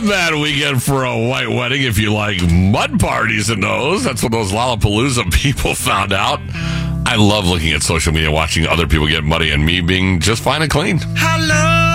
a bad weekend for a white wedding if you like mud parties and those. That's what those Lollapalooza people found out. I love looking at social media, watching other people get muddy and me being just fine and clean. Hello.